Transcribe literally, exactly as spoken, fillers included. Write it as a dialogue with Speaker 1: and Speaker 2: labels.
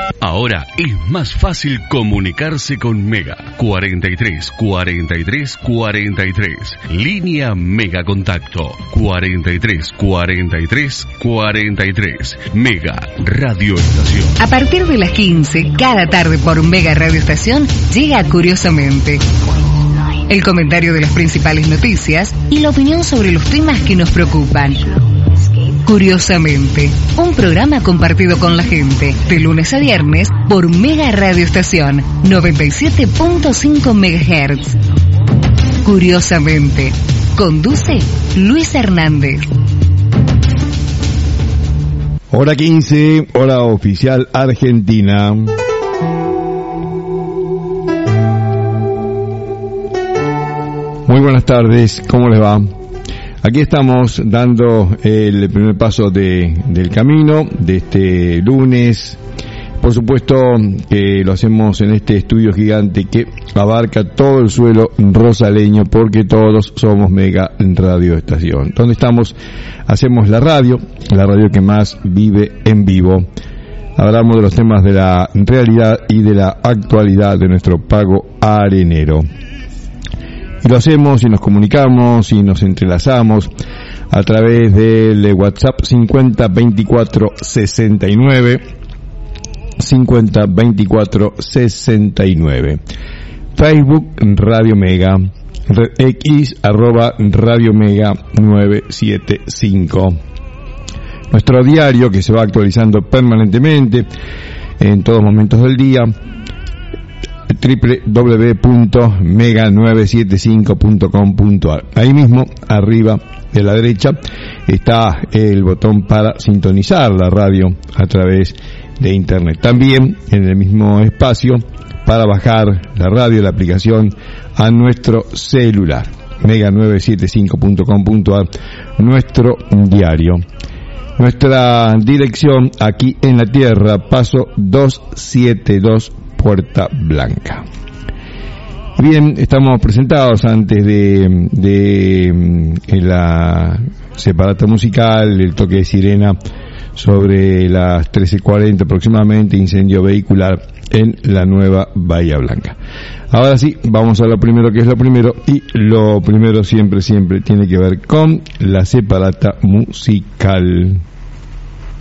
Speaker 1: Ahora es más fácil comunicarse con Mega. cuarenta y tres, cuarenta y tres, cuarenta y tres. Línea Mega Contacto. cuarenta y tres, cuarenta y tres, cuarenta y tres. Mega Radio Estación.
Speaker 2: A partir de las quince, cada tarde por Mega Radio Estación, llega Curiosamente. El comentario de las principales noticias y la opinión sobre los temas que nos preocupan. Curiosamente, un programa compartido con la gente, de lunes a viernes por Mega Radio Estación, noventa y siete punto cinco megahertz. Curiosamente, conduce Luis Hernández.
Speaker 3: Hora quince, hora oficial Argentina. Muy buenas tardes, ¿cómo les va? Aquí estamos dando el primer paso de, del camino de este lunes. Por supuesto que lo hacemos en este estudio gigante que abarca todo el suelo rosaleño, porque todos somos Mega Radio Estación. Donde estamos, hacemos la radio, la radio que más vive en vivo. Hablamos de los temas de la realidad y de la actualidad de nuestro pago arenero. Y lo hacemos y nos comunicamos y nos entrelazamos a través del WhatsApp cincuenta veinticuatro sesenta y nueve, cincuenta veinticuatro sesenta y nueve. Facebook Radio Mega, X arroba Radio Mega novecientos setenta y cinco. Nuestro diario que se va actualizando permanentemente en todos momentos del día, doble u doble u doble u punto mega novecientos setenta y cinco punto com punto a r. Ahí mismo, arriba de la derecha, está el botón para sintonizar la radio a través de internet. También en el mismo espacio para bajar la radio, la aplicación a nuestro celular. mega novecientos setenta y cinco punto com punto a r, nuestro diario. Nuestra dirección aquí en la Tierra, paso doscientos setenta y dos, Puerta Blanca. Bien, estamos presentados antes de, de, de la separata musical, el toque de sirena sobre las trece cuarenta aproximadamente, incendio vehicular en la nueva Bahía Blanca. Ahora sí, vamos a lo primero que es lo primero, y lo primero siempre, siempre tiene que ver con la separata musical.